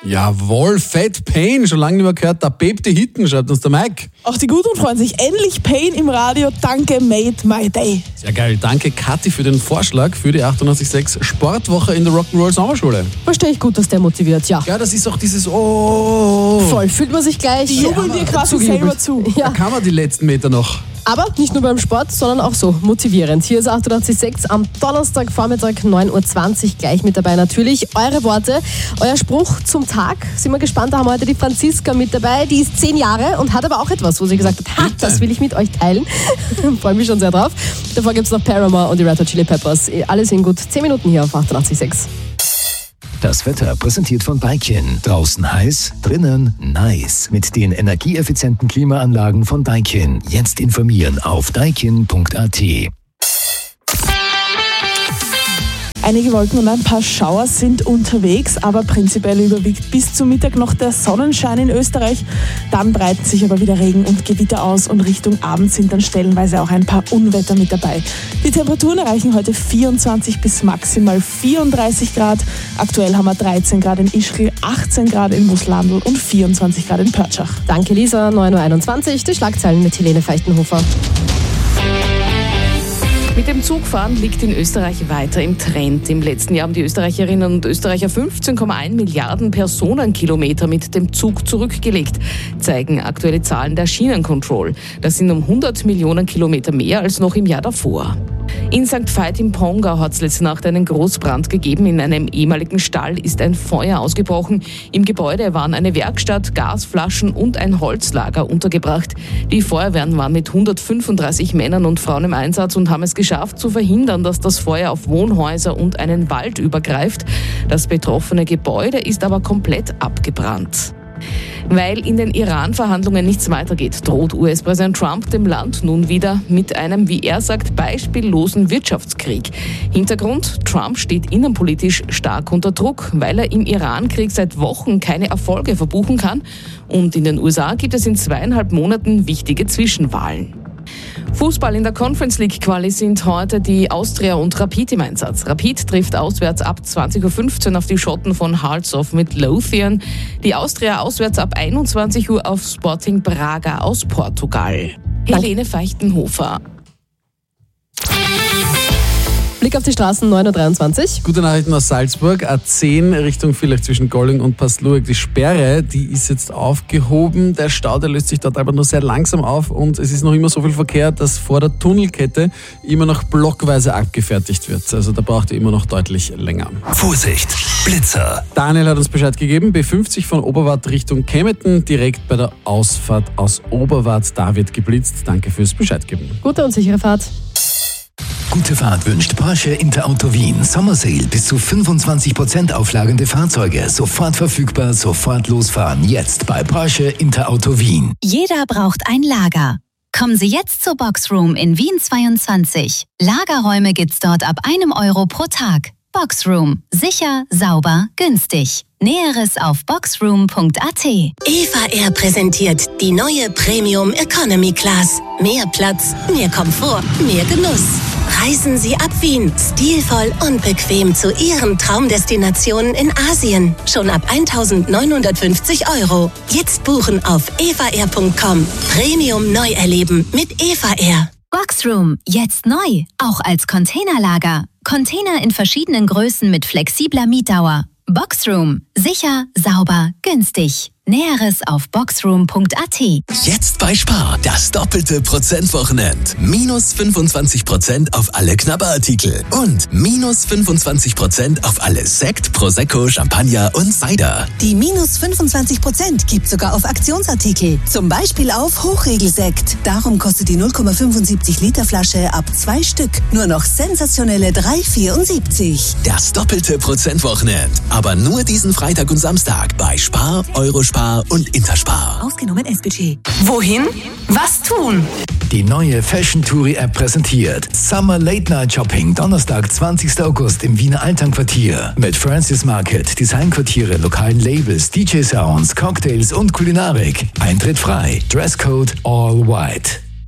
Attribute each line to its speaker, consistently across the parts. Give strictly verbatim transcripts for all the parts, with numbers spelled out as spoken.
Speaker 1: Jawohl, Fat Pain, schon lange nicht mehr gehört, da bebt die Hitten, schreibt uns der Mike.
Speaker 2: Auch die Gudrun freuen sich, endlich Pain im Radio, danke, made my day.
Speaker 1: Sehr geil, danke Kathi für den Vorschlag für die achtundachtzig Komma sechs Sportwoche in der Rock'n'Roll Sommerschule.
Speaker 3: Verstehe ich gut, dass der motiviert, ja.
Speaker 1: Ja, das ist auch dieses Oh.
Speaker 3: Voll, fühlt man sich gleich.
Speaker 2: Die jubeln dir quasi selber zu.
Speaker 3: Ja.
Speaker 1: Da kann man die letzten Meter noch.
Speaker 3: Aber nicht nur beim Sport, sondern auch so motivierend. Hier ist achtundachtzig Komma sechs am Donnerstagvormittag neun Uhr zwanzig gleich mit dabei natürlich. Eure Worte, euer Spruch zum Tag. Sind wir gespannt, da haben wir heute die Franziska mit dabei. Die ist zehn Jahre und hat aber auch etwas, wo sie gesagt hat, ha, das will ich mit euch teilen. Freue mich schon sehr drauf. Davor gibt es noch Paramore und die Red Hot Chili Peppers. Alles in gut zehn Minuten hier auf achtundachtzig Komma sechs.
Speaker 4: Das Wetter präsentiert von Daikin. Draußen heiß, drinnen nice. Mit den energieeffizienten Klimaanlagen von Daikin. Jetzt informieren auf daikin punkt a t.
Speaker 2: Einige Wolken und ein paar Schauer sind unterwegs, aber prinzipiell überwiegt bis zum Mittag noch der Sonnenschein in Österreich. Dann breiten sich aber wieder Regen und Gewitter aus und Richtung Abend sind dann stellenweise auch ein paar Unwetter mit dabei. Die Temperaturen erreichen heute vierundzwanzig bis maximal vierunddreißig Grad. Aktuell haben wir dreizehn Grad in Ischgl, achtzehn Grad in Moslandl und vierundzwanzig Grad in Pörtschach.
Speaker 3: Danke Lisa, neun Uhr einundzwanzig, die Schlagzeilen mit Helene Feichtenhofer.
Speaker 5: Mit dem Zugfahren liegt in Österreich weiter im Trend. Im letzten Jahr haben die Österreicherinnen und Österreicher fünfzehn Komma eins Milliarden Personenkilometer mit dem Zug zurückgelegt, zeigen aktuelle Zahlen der Schienencontrol. Das sind um hundert Millionen Kilometer mehr als noch im Jahr davor. In Sankt Veit im Pongau hat es letzte Nacht einen Großbrand gegeben. In einem ehemaligen Stall ist ein Feuer ausgebrochen. Im Gebäude waren eine Werkstatt, Gasflaschen und ein Holzlager untergebracht. Die Feuerwehren waren mit hundertfünfunddreißig Männern und Frauen im Einsatz und haben es geschafft zu verhindern, dass das Feuer auf Wohnhäuser und einen Wald übergreift. Das betroffene Gebäude ist aber komplett abgebrannt. Weil in den Iran-Verhandlungen nichts weitergeht, droht U S-Präsident Trump dem Land nun wieder mit einem, wie er sagt, beispiellosen Wirtschaftskrieg. Hintergrund: Trump steht innenpolitisch stark unter Druck, weil er im Iran-Krieg seit Wochen keine Erfolge verbuchen kann. Und in den U S A gibt es in zweieinhalb Monaten wichtige Zwischenwahlen. Fußball in der Conference League Quali sind heute die Austria und Rapid im Einsatz. Rapid trifft auswärts ab zwanzig Uhr fünfzehn auf die Schotten von Hearts of Midlothian. Die Austria auswärts ab einundzwanzig Uhr auf Sporting Braga aus Portugal. Helene Feichtenhofer.
Speaker 3: Blick auf die Straßen, neun Uhr dreiundzwanzig.
Speaker 1: Gute Nachrichten aus Salzburg. A zehn Richtung vielleicht zwischen Golling und Pasluag. Die Sperre, die ist jetzt aufgehoben. Der Stau, der löst sich dort aber nur sehr langsam auf und es ist noch immer so viel Verkehr, dass vor der Tunnelkette immer noch blockweise abgefertigt wird. Also da braucht ihr immer noch deutlich länger.
Speaker 4: Vorsicht, Blitzer.
Speaker 1: Daniel hat uns Bescheid gegeben. B fünfzig von Oberwart Richtung Kemetten, direkt bei der Ausfahrt aus Oberwart. Da wird geblitzt. Danke fürs Bescheid geben.
Speaker 3: Gute und sichere Fahrt.
Speaker 4: Gute Fahrt wünscht Porsche Interauto Wien. Sommersale bis zu fünfundzwanzig Prozent auflagende Fahrzeuge. Sofort verfügbar, sofort losfahren. Jetzt bei Porsche Interauto Wien.
Speaker 6: Jeder braucht ein Lager. Kommen Sie jetzt zur Boxroom in Wien zweiundzwanzig. Lagerräume gibt's dort ab einem Euro pro Tag. Boxroom. Sicher, sauber, günstig. Näheres auf boxroom punkt a t.
Speaker 7: Eva Air präsentiert die neue Premium Economy Class. Mehr Platz, mehr Komfort, mehr Genuss. Reisen Sie ab Wien, stilvoll und bequem zu Ihren Traumdestinationen in Asien. Schon ab eintausendneunhundertfünfzig Euro. Jetzt buchen auf eva air punkt com. Premium neu erleben mit Eva Air.
Speaker 6: Boxroom, jetzt neu, auch als Containerlager. Container in verschiedenen Größen mit flexibler Mietdauer. Boxroom, sicher, sauber, günstig. Näheres auf boxroom punkt a t.
Speaker 8: Jetzt bei Spar, das doppelte Prozentwochenend. Minus fünfundzwanzig Prozent auf alle Knabberartikel und minus fünfundzwanzig Prozent auf alle Sekt, Prosecco, Champagner und Cider.
Speaker 9: Die minus fünfundzwanzig Prozent gibt sogar auf Aktionsartikel. Zum Beispiel auf Hochregelsekt. Darum kostet die null Komma fünfundsiebzig Liter Flasche ab zwei Stück nur noch sensationelle drei Komma vierundsiebzig.
Speaker 8: Das doppelte Prozentwochenend. Aber nur diesen Freitag und Samstag bei Spar, Eurospar und Interspar.
Speaker 9: Ausgenommen S B G.
Speaker 7: Wohin? Was tun?
Speaker 4: Die neue Fashion Touri App präsentiert Summer Late Night Shopping, Donnerstag, zwanzigster August im Wiener Alternquartier. Mit Francis Market, Designquartiere, lokalen Labels, D J Sounds, Cocktails und Kulinarik. Eintritt frei. Dresscode all white.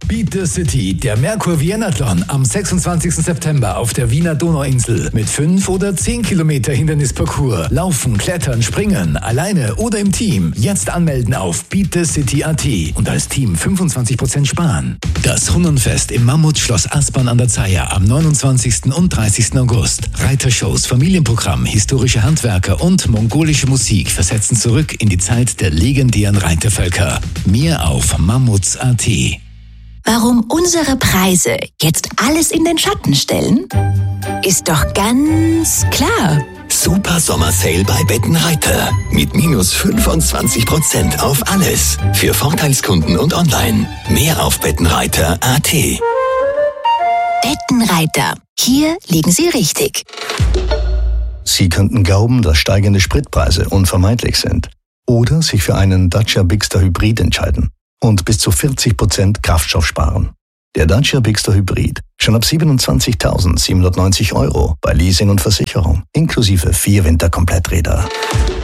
Speaker 4: Beat the City, der Merkur Vienathlon am sechsundzwanzigsten September auf der Wiener Donauinsel mit fünf oder zehn Kilometer Hindernisparcours. Laufen, klettern, springen, alleine oder im Team. Jetzt anmelden auf beat the city punkt a t und als Team fünfundzwanzig Prozent sparen. Das Hunnenfest im Mammutschloss Aspern an der Zeiher am neunundzwanzigsten und dreißigsten August. Reitershows, Familienprogramm, historische Handwerker und mongolische Musik versetzen zurück in die Zeit der legendären Reitervölker. Mehr auf mammuts punkt a t.
Speaker 10: Warum unsere Preise jetzt alles in den Schatten stellen? Ist doch ganz klar.
Speaker 8: Super Sommersale bei Bettenreiter. Mit minus fünfundzwanzig Prozent auf alles. Für Vorteilskunden und online. Mehr auf bettenreiter punkt a t.
Speaker 10: Bettenreiter. Hier liegen Sie richtig.
Speaker 11: Sie könnten glauben, dass steigende Spritpreise unvermeidlich sind. Oder sich für einen Dacia Bigster Hybrid entscheiden und bis zu vierzig Prozent Kraftstoff sparen. Der Dacia Bigster Hybrid schon ab siebenundzwanzigtausendsiebenhundertneunzig Euro bei Leasing und Versicherung, inklusive vier Winterkompletträder.